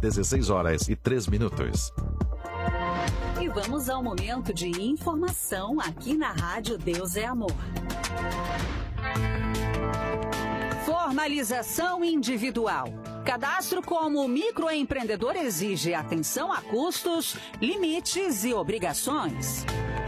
16h03. E vamos ao momento de informação aqui na Rádio Deus é Amor. Formalização individual. Cadastro como microempreendedor exige atenção a custos, limites e obrigações.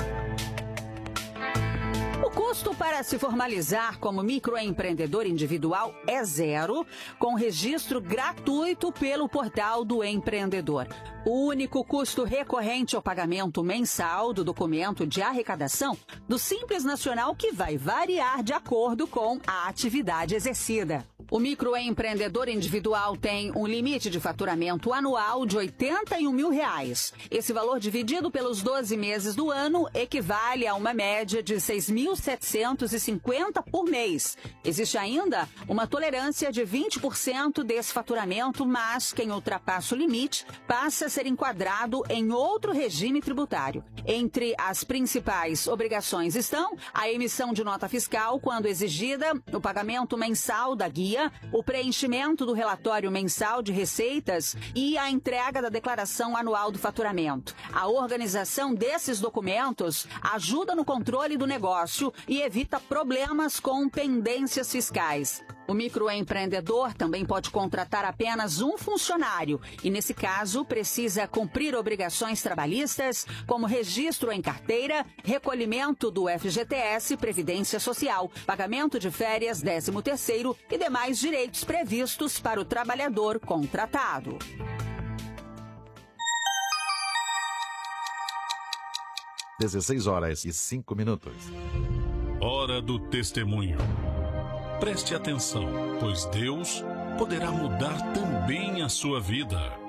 O custo para se formalizar como microempreendedor individual é zero, com registro gratuito pelo portal do empreendedor. O único custo recorrente é o pagamento mensal do documento de arrecadação do Simples Nacional, que vai variar de acordo com a atividade exercida. O microempreendedor individual tem um limite de faturamento anual de R$ 81 mil. Esse valor dividido pelos 12 meses do ano equivale a uma média de R$ 6.750 por mês. Existe ainda uma tolerância de 20% desse faturamento, mas quem ultrapassa o limite passa a ser enquadrado em outro regime tributário. Entre as principais obrigações estão a emissão de nota fiscal quando exigida, o pagamento mensal da guia, o preenchimento do relatório mensal de receitas e a entrega da declaração anual do faturamento. A organização desses documentos ajuda no controle do negócio e evita problemas com pendências fiscais. O microempreendedor também pode contratar apenas um funcionário e, nesse caso, precisa cumprir obrigações trabalhistas, como registro em carteira, recolhimento do FGTS, Previdência Social, pagamento de férias, 13º e demais direitos previstos para o trabalhador contratado. (16h05). Hora do testemunho. Preste atenção, pois Deus poderá mudar também a sua vida.